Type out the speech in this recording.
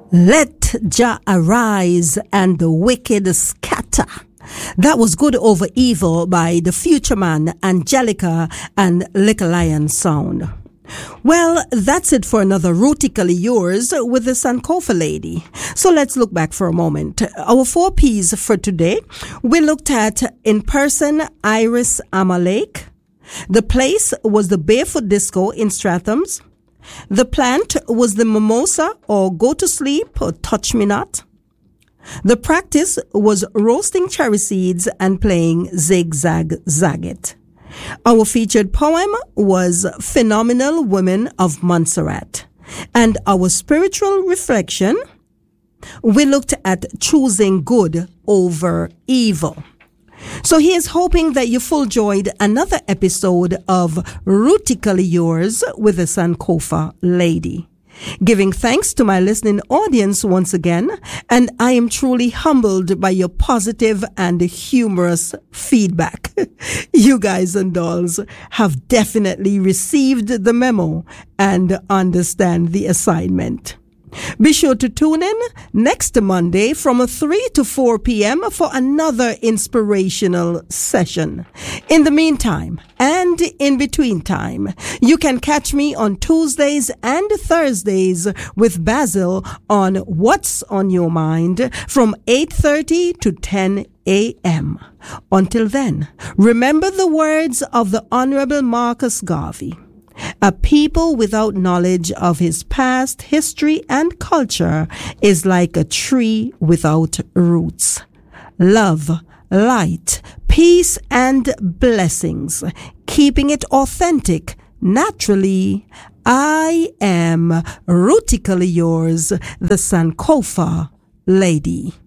Let Jah arise and the wicked scatter. That was Good Over Evil by the Future Man, Angelica, and Little Lion Sound. Well, that's it for another Rootically Yours with the Sankofa Lady. So let's look back for a moment. Our 4 Ps for today, we looked at In Person, Iris Amalek. The place was the Barefoot Disco in Stratham's. The plant was the mimosa or go to sleep or touch me not. The practice was roasting cherry seeds and playing Zigzag Zaggit. Our featured poem was Phenomenal Women of Montserrat. And our spiritual reflection, we looked at choosing good over evil. So here's hoping that you full enjoyed another episode of Rootically Yours with the Sankofa Lady. Giving thanks to my listening audience once again, and I am truly humbled by your positive and humorous feedback. You guys and dolls have definitely received the memo and understand the assignment. Be sure to tune in next Monday from 3 to 4 p.m. for another inspirational session. In the meantime, and in between time, you can catch me on Tuesdays and Thursdays with Basil on What's on Your Mind from 8:30 to 10 a.m. Until then, remember the words of the Honorable Marcus Garvey. A people without knowledge of his past, history, and culture is like a tree without roots. Love, light, peace, and blessings. Keeping it authentic, naturally, I am Rootically Yours, the Sankofa Lady.